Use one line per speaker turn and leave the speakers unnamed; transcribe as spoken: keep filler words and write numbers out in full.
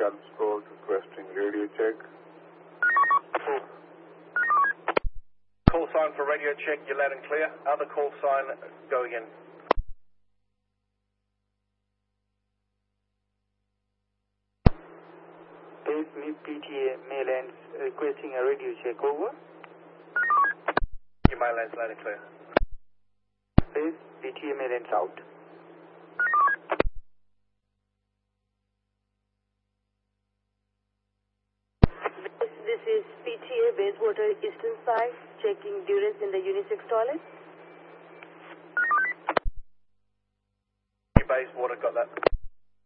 Calsport requesting radio check.
Call sign for radio check, you're loud and clear. Other call sign, go again.
Base P T A Mainlands requesting a radio check, over.
Your mainland's loud and clear.
Base P T A Mainlands out.
This is P T A Bayswater Eastern Side, checking duress in the unisex toilet.
Bayswater, got that.